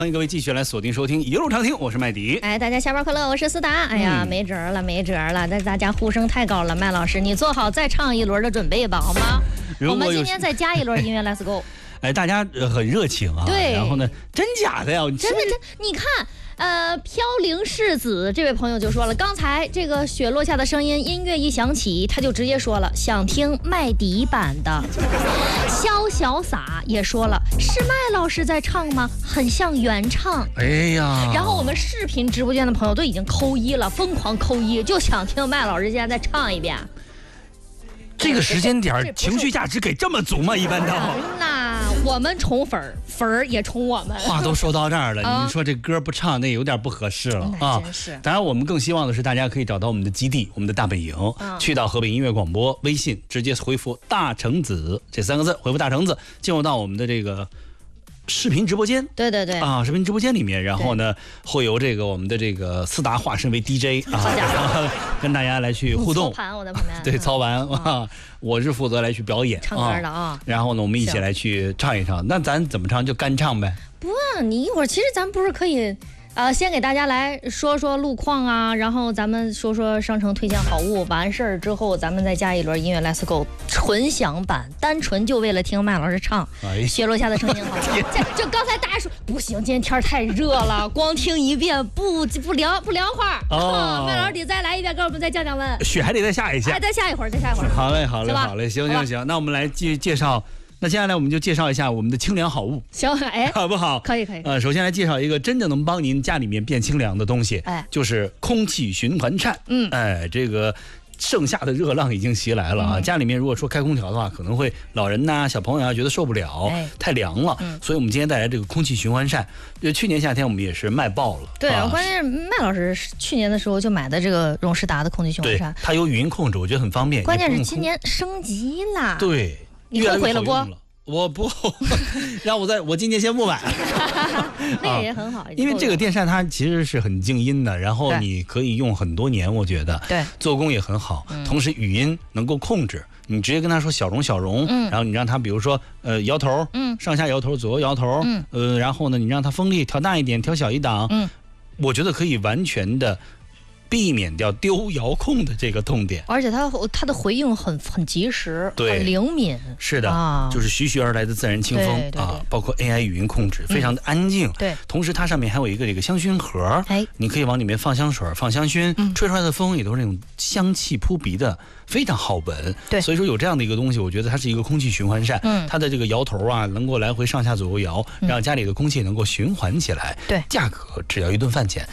欢迎各位继续来锁定收听一路畅听，我是麦迪。 大家下班快乐，我是思达。没辙了，但大家呼声太高了，麦老师，你做好再唱一轮的准备吧，好吗？我们今天再加一轮音乐 ，Let's go。 大家很热情啊。 对。 然后呢，真假的呀？ 真，你看。飘零世子这位朋友就说了，刚才这个雪落下的声音音乐一响起，他就直接说了想听麦迪版的。潇潇洒也说了，是麦老师在唱吗？很像原唱。 哎呀， 然后我们视频直播间的朋友都已经扣一了，疯狂扣一，就想听麦老师现在再唱一遍。 这个时间点情绪价值给这么足吗？一般都。 那我们宠粉儿也宠我们。话都说到这儿了，你说这歌不唱那有点不合适了啊！ 真是。 当然，我们更希望的是大家可以找到我们的基地，我们的大本营，去到河北音乐广播微信，直接回复"大橙子"这3个字，回复"大橙子"，进入到我们的这个视频直播间。 对视频直播间里面，然后呢会由这个我们的这个思达化身为 DJ 跟大家来去互动。 操盘我在旁边。 对，操盘我是负责来去表演唱歌的啊。 然后呢，我们一起来去唱一唱。那咱怎么唱就干唱呗？ 不，你一会儿其实咱不是可以。先给大家来说说路况啊，然后咱们说说商城推荐好物，完事儿之后咱们再加一轮音乐 Let's Go 纯享版，单纯就为了听麦老师唱雪落下的声音好。就刚才大家说不行，今天天太热了，光听一遍不凉快。麦老师你再来一遍，给我们再降温。 雪还得再下一下。 再下一会儿。 好嘞，行，那我们来介绍。那接下来我们就介绍一下我们的清凉好物， 行， 好不好？ 可以。 首先来介绍一个真正能帮您家里面变清凉的东西，就是空气循环扇。这个盛夏的热浪已经袭来了啊！家里面如果说开空调的话，可能会老人呐、小朋友啊觉得受不了，太凉了。所以我们今天带来这个空气循环扇，去年夏天我们也是卖爆了。 对，关键是麦老师去年的时候就买的这这个荣仕达的空气循环扇， 它有语音控制，我觉得很方便。 关键是今年升级啦。 对。 你后悔了不？ 我不，让我今年先不买。 那个也很好， 因为这个电扇它其实是很静音的，然后你可以用很多年，我觉得对， 做工也很好，同时语音能够控制，你直接跟他说小容，然后你让他比如说摇头，上下摇头，左右摇头，然后呢你让他风力调大一点，调小一档，我觉得可以完全的避免掉丢遥控的这个痛点， 而且它的回应很及时，很灵敏。 是的，就是徐徐而来的自然清风啊，包括 AI 语音控制，非常的安静。 对， 同时它上面还有一个这个香薰盒，你可以往里面放香水、放香薰，吹出来的风也都是那种香气扑鼻的，非常好闻。 对， 所以说有这样的一个东西，我觉得它是一个空气循环扇，它的这个摇头啊，能够来回上下左右摇，让家里的空气能够循环起来。 对， 价格只要一顿饭钱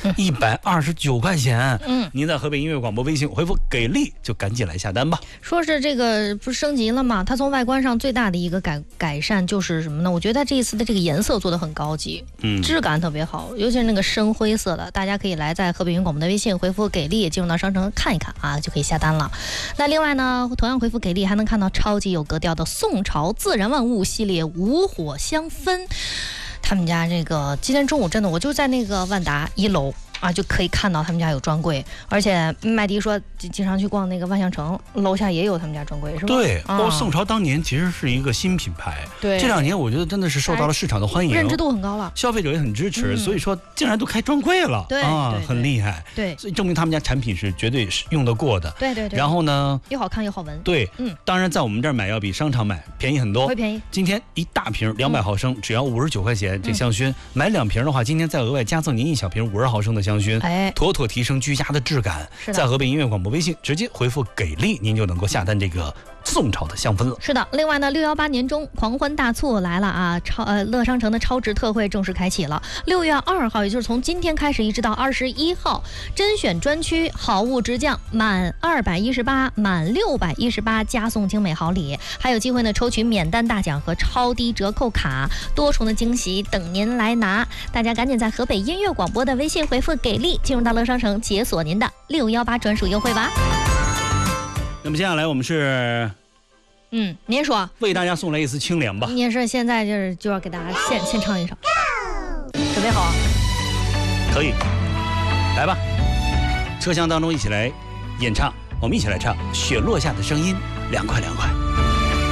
，129块钱。您在河北音乐广播微信回复“给力”就赶紧来下单吧。 说是这个不是升级了吗？它从外观上最大的一个改善就是什么呢？我觉得它这一次的这个颜色做得很高级，质感特别好，尤其是那个深灰色的，大家可以来在河北音乐广播的微信回复“给力”，进入到商城看一看啊，就可以下单了。那另外呢，同样回复“给力”还能看到超级有格调的宋朝自然万物系列无火香氛。他们家这个今天中午真的我就在那个万达1楼就可以看到他们家有专柜，而且麦迪说经常去逛那个万象城，楼下也有他们家专柜，是吧？ 对，宋朝当年其实是一个新品牌， 对， 这2年我觉得真的是受到了市场的欢迎， 认知度很高了， 消费者也很支持，所以说竟然都开专柜了， 对很厉害， 对， 所以证明他们家产品是绝对是用得过的， 对。 然后呢， 又好看又好闻， 对，当然在我们这儿买要比商场买便宜很多， 会便宜。 今天一大瓶200毫升只要59块钱，这香薰买2瓶的话，今天再额外加赠您1小瓶50毫升的香薰，妥妥提升居家的质感。在河北音乐广播微信直接回复“给力”，您就能够下单这个宋朝的香氛了。 是的，另外呢，618年中狂欢大促来了啊！乐商城的超值特惠正式开启了。6月2号，也就是从今天开始一直到21号，甄选专区好物直降，满218、满618加送精美好礼，还有机会呢抽取免单大奖和超低折扣卡，多重的惊喜等您来拿。大家赶紧在河北音乐广播的微信回复“给力”，进入到乐商城解锁您的618专属优惠吧。 那么接下来我们是， 您说为大家送来一丝清凉吧。 您是现在就要给大家现唱一首，准备好啊？ 可以，来吧，车厢当中一起来演唱，我们一起来唱《雪落下的声音》，凉快凉快。